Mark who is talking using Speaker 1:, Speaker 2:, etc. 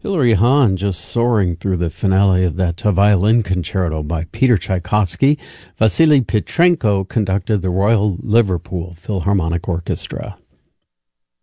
Speaker 1: Hilary Hahn just soaring through the finale of that violin concerto by Peter Tchaikovsky. Vasily Petrenko conducted the Royal Liverpool Philharmonic Orchestra.